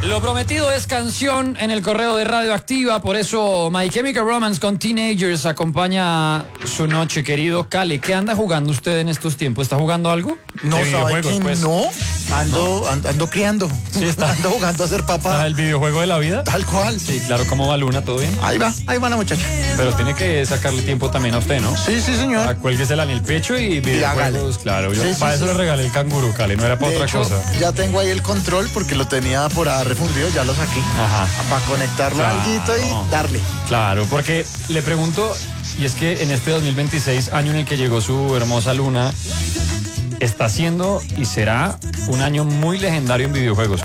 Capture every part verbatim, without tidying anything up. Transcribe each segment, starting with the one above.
Lo prometido es canción en el correo de Radioactiva, por eso My Chemical Romance con Teenagers acompaña su noche, querido Cali. ¿Qué anda jugando usted en estos tiempos? ¿Está jugando algo? No, sabe que pues. no, ando, ando, ando criando, Sí, está. ando jugando a ser papá. ¿El videojuego de la vida? Tal cual. Sí, claro, ¿cómo va Luna? ¿Todo bien? Ahí va, ahí va la muchacha. Pero tiene que sacarle tiempo también a usted, ¿no? Sí, sí, señor. Acuélguesela en el pecho y videojuegos, claro. Yo Sí, sí, para eso sí. le regalé el canguro, Cali, no era para De otra hecho, cosa. ya tengo ahí el control porque lo tenía por ahí refundido, ya lo saqué. Ajá. Para conectarlo Claro. al guito y darle. Claro, porque le pregunto, y es que en este dos mil veintiséis, año en el que llegó su hermosa Luna, está siendo y será un año muy legendario en videojuegos.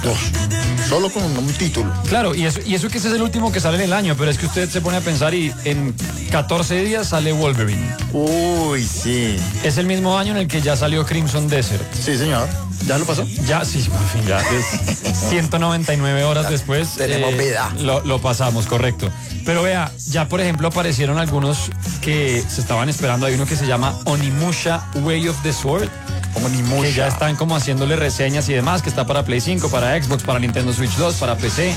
Solo con un título. Claro, y eso, y eso que ese es el último que sale en el año, pero es que usted se pone a pensar y en catorce días sale Wolverine. Uy, sí. Es el mismo año en el que ya salió Crimson Desert. Sí, señor. ¿Ya lo pasó? Ya, sí, por fin, ya. es ciento noventa y nueve horas después. Tenemos vida. Lo, lo pasamos, correcto. Pero vea, ya por ejemplo aparecieron algunos que se estaban esperando. Hay uno que se llama Onimusha Way of the Sword. Onimusha. Que ya están como haciéndole reseñas y demás, que está para Play cinco, para Xbox, para Nintendo Switch dos, para P C, eh,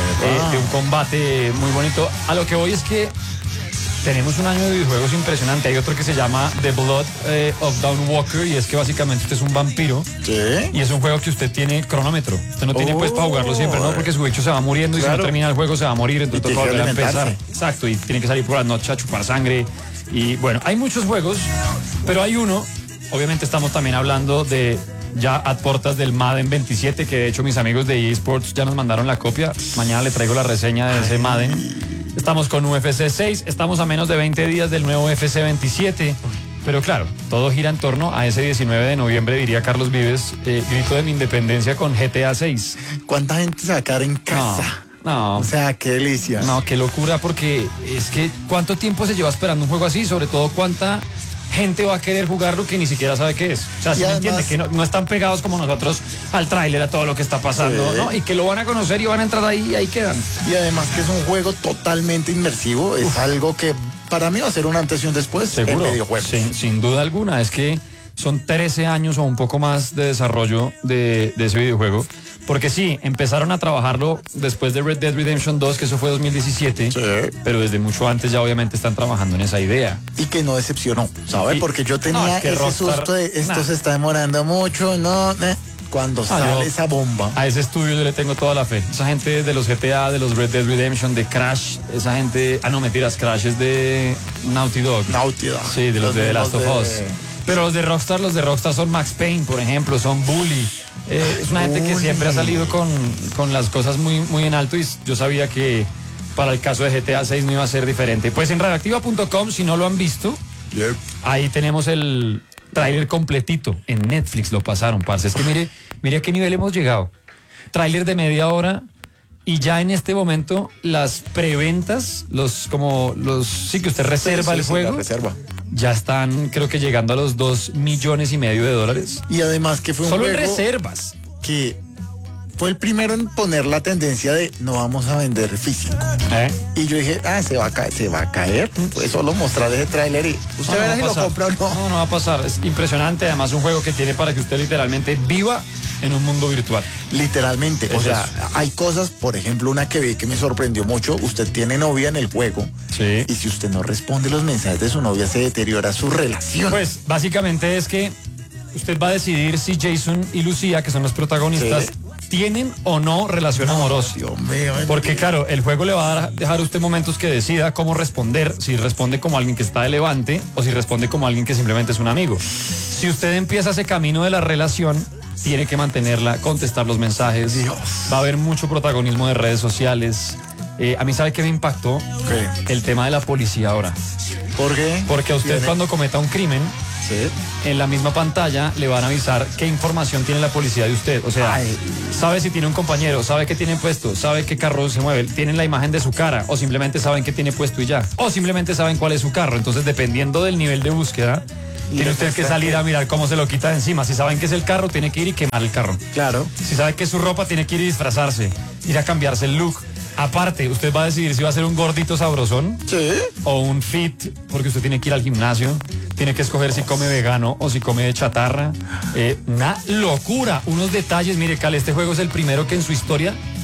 de un combate muy bonito. A lo que voy es que tenemos un año de videojuegos impresionante. Hay otro que se llama The Blood eh, of Dawn Walker, y es que básicamente usted es un vampiro. Sí. Y es un juego que usted tiene cronómetro. Usted no tiene Oh. pues para jugarlo siempre, ¿no? Porque su bicho se va muriendo y si Claro. no termina el juego se va a morir, entonces Y toca tiene volver que a empezar. alimentarse. Exacto, y tiene que salir por la noche a chupar sangre. Y bueno, hay muchos juegos, pero hay uno, obviamente estamos también hablando de ya a puertas del Madden veintisiete, que de hecho mis amigos de eSports ya nos mandaron la copia. Mañana le traigo la reseña de ese Madden. Estamos con U F C seis, estamos a menos de veinte días del nuevo U F C veintisiete. Pero claro, todo gira en torno a ese diecinueve de noviembre, diría Carlos Vives, eh, grito de mi independencia con G T A seis. ¿Cuánta gente se va a quedar en casa? No, O sea, qué delicia. no, qué locura, porque es que ¿cuánto tiempo se lleva esperando un juego así? Sobre todo, ¿cuánta gente va a querer jugarlo que ni siquiera sabe qué es? O sea, Y ¿sí me además- entiende? Que no, no están pegados como nosotros al tráiler, a todo lo que está pasando, Sí. ¿no? Y que lo van a conocer y van a entrar ahí y ahí quedan. Y además que es un juego totalmente inmersivo, es algo que para mí va a ser un antes y un después Seguro, en videojuegos. sin, sin duda alguna. Es que son trece años o un poco más de desarrollo de, de ese videojuego. Porque sí, empezaron a trabajarlo después de Red Dead Redemption dos, que eso fue dos mil diecisiete. Sí. Pero desde mucho antes ya obviamente están trabajando en esa idea. Y que no decepcionó, ¿sabe? Y- Porque yo No, tenía es que ese Rockstar- susto de esto nah. se está demorando mucho, no, eh. Cuando Ah, sale yo- esa bomba. A ese estudio yo le tengo toda la fe. Esa gente de los G T A, de los Red Dead Redemption, de Crash, esa gente... Ah, no, mentiras, Crash es de Naughty Dog. Naughty Dog. Sí, de los, de The mismos Last of de- Us. Pero los de Rockstar, los de Rockstar son Max Payne, por ejemplo, son Bully. Eh, es una gente que Bully. siempre ha salido con, con las cosas muy, muy en alto, y yo sabía que para el caso de G T A seis no iba a ser diferente. Pues en radioactiva punto com, si no lo han visto, Yep. ahí tenemos el tráiler completito. En Netflix lo pasaron, parce. Es que mire, mire a qué nivel hemos llegado. Tráiler de media hora. Y ya en este momento las preventas, los como los sí que usted reserva Sí, sí, el sí, juego, la reserva. ya están creo que llegando a los dos millones y medio de dólares. Y además que fue un Solo en juego reservas. que fue el primero en poner la tendencia de no vamos a vender físico. ¿Eh? Y yo dije, ah, se va a caer, se va a caer. Pues solo mostrar ese tráiler y usted No, no verá va a si lo pasar. compra o no. No, no va a pasar. Es impresionante. Además, un juego que tiene para que usted literalmente viva en un mundo virtual. Literalmente, o Es sea, eso. hay cosas, por ejemplo, una que vi que me sorprendió mucho, usted tiene novia en el juego Sí. y si usted no responde los mensajes de su novia se deteriora su relación. Pues básicamente es que usted va a decidir si Jason y Lucía, que son los protagonistas, Sí. tienen o no relación amorosa. Dios mío. Porque claro, el juego le va a dar- dejar a usted momentos que decida cómo responder, si responde como alguien que está de levante o si responde como alguien que simplemente es un amigo. Si usted empieza ese camino de la relación, tiene que mantenerla, contestar los mensajes. Dios. Va a haber mucho protagonismo de redes sociales. Eh, a mí, ¿sabe qué me impactó? ¿Qué? El tema de la policía ahora. ¿Por qué? Porque a usted Tiene- cuando cometa un crimen, Sí. en la misma pantalla le van a avisar qué información tiene la policía de usted. O sea, Ay. sabe si tiene un compañero, sabe qué tiene puesto, sabe qué carro se mueve, tienen la imagen de su cara, o simplemente saben qué tiene puesto y ya. O simplemente saben cuál es su carro. Entonces, dependiendo del nivel de búsqueda, tiene usted que salir a mirar cómo se lo quita de encima. Si saben que es el carro, tiene que ir y quemar el carro. Claro. Si sabe que es su ropa, tiene que ir y disfrazarse, ir a cambiarse el look. Aparte, usted va a decidir si va a ser un gordito sabrosón Sí. o un fit, porque usted tiene que ir al gimnasio, tiene que escoger si come vegano o si come de chatarra. Eh, una locura, unos detalles. Mire, Cale, este juego es el primero que en su historia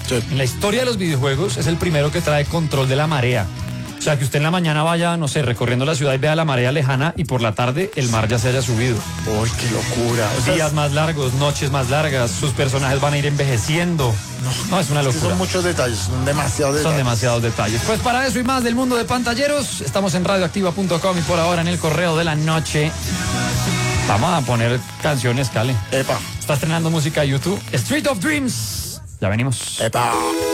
Sí. En la historia de los videojuegos es el primero que trae control de la marea. O sea, que usted en la mañana vaya, no sé, recorriendo la ciudad y vea la marea lejana y por la tarde el mar ya se haya subido. Uy, qué locura. O sea, Días más largos, noches más largas, sus personajes van a ir envejeciendo. No, no es una es que locura. son muchos detalles, son demasiados detalles. Son demasiados detalles. Pues para eso y más del mundo de pantalleros, estamos en radioactiva punto com y por ahora en el correo de la noche. Vamos a poner canciones, Cale. Epa, Está estrenando música YouTube. Street of Dreams. Ya venimos. epa.